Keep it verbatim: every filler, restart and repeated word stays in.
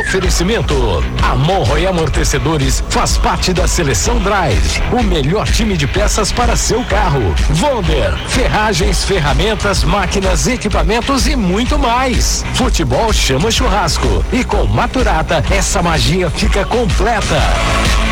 Oferecimento: Amorro e Amortecedores faz parte da Seleção Drive, o melhor time de peças para seu carro. Wonder, ferragens, ferramentas, máquinas, equipamentos e muito mais. Futebol chama churrasco e com Maturata essa magia fica completa.